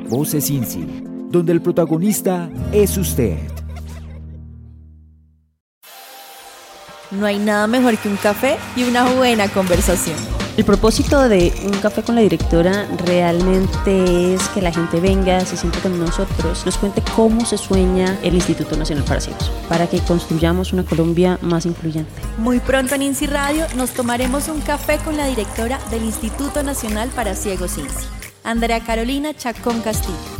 Voces INSI, donde el protagonista es usted. No hay nada mejor que un café y una buena conversación. El propósito de Un Café con la Directora realmente es que la gente venga, se siente con nosotros, nos cuente cómo se sueña el Instituto Nacional para Ciegos, para que construyamos una Colombia más incluyente. Muy pronto en INSI Radio nos tomaremos un café con la directora del Instituto Nacional para Ciegos INSI, Andrea Carolina Chacón Castillo.